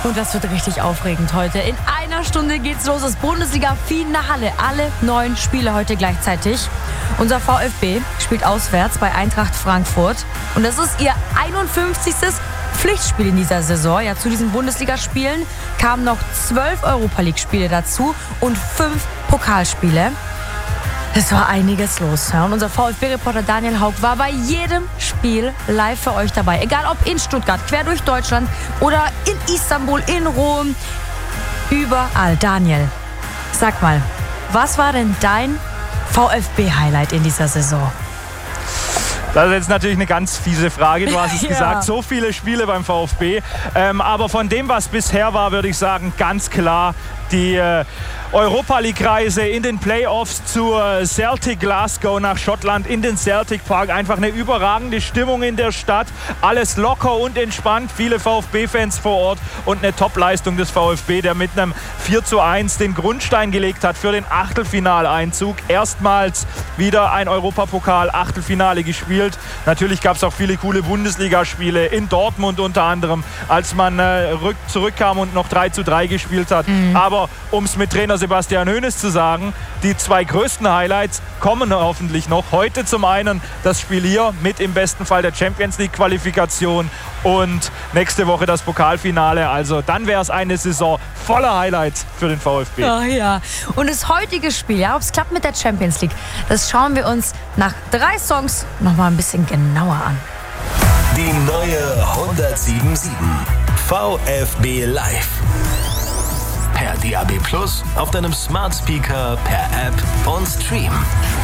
Und das wird richtig aufregend heute. In einer Stunde geht's los, das Bundesliga-Finale. Alle 9 Spiele heute gleichzeitig. Unser VfB spielt auswärts bei Eintracht Frankfurt. Und das ist ihr 51. Pflichtspiel in dieser Saison. Ja, zu diesen Bundesligaspielen kamen noch 12 Europa-League-Spiele dazu und 5 Pokalspiele. Es war einiges los. Ja. Und unser VfB-Reporter Daniel Haug war bei jedem Spiel live für euch dabei. Egal ob in Stuttgart, quer durch Deutschland oder in Istanbul, in Rom. Überall. Daniel, sag mal, was war denn dein VfB-Highlight in dieser Saison? Das ist jetzt natürlich eine ganz fiese Frage. Du hast es gesagt, so viele Spiele beim VfB. Aber von dem, was bisher war, würde ich sagen, ganz klar die Europa-League-Reise in den Playoffs zu Celtic Glasgow nach Schottland in den Celtic Park. Einfach eine überragende Stimmung in der Stadt. Alles locker und entspannt. Viele VfB-Fans vor Ort und eine Top-Leistung des VfB, der mit einem 4:1 den Grundstein gelegt hat für den Achtelfinaleinzug. Erstmals wieder ein Europapokal-Achtelfinale gespielt. Natürlich gab es auch viele coole Bundesligaspiele in Dortmund unter anderem, als man zurückkam und noch 3:3 gespielt hat. Aber um es mit Trainer Sebastian Hoeneß zu sagen, die 2 größten Highlights kommen hoffentlich noch. Heute zum einen das Spiel hier mit im besten Fall der Champions-League-Qualifikation und nächste Woche das Pokalfinale. Also dann wäre es eine Saison voller Highlights für den VfB. Ach ja, und das heutige Spiel, ja, ob es klappt mit der Champions League, das schauen wir uns nach 3 Songs nochmal ein bisschen genauer an. Die neue 107.7 VfB Live. Per DAB+, auf deinem Smart Speaker, per App und Stream.